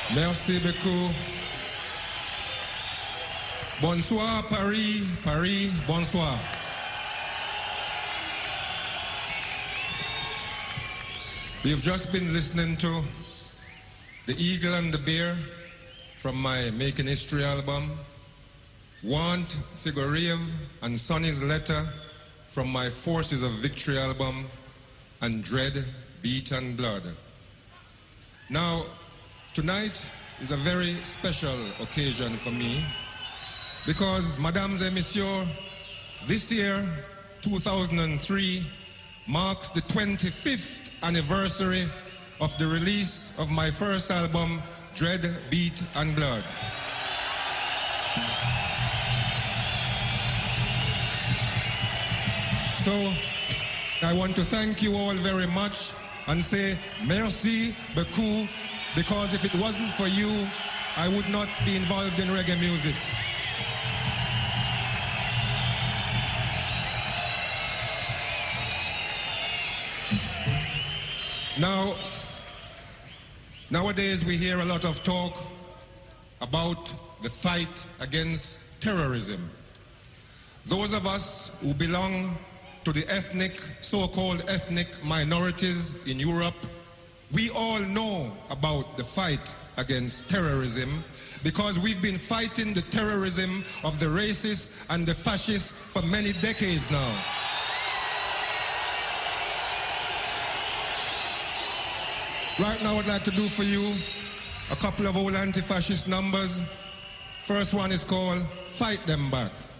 Merci beaucoup. Bonsoir, Paris. Paris, bonsoir. You've just been listening to The Eagle and the Bear from my Making History album, Want, Figure and Sonny's Letter from my Forces of Victory album, and Dread, Beat and Blood. Now, tonight is a very special occasion for me because, Mesdames et Messieurs, this year, 2003, marks the 25th anniversary of the release of my first album, Dread, Beat and Blood. So, I want to thank you all very much and say merci beaucoup, because if it wasn't for you, I would not be involved in reggae music. Now, nowadays we hear a lot of talk about the fight against terrorism. Those of us who belong to the ethnic, so-called ethnic minorities in Europe, we all know about the fight against terrorism because we've been fighting the terrorism of the racists and the fascists for many decades now. Right now I'd like to do for you a couple of old anti-fascist numbers. First one is called Fight Them Back.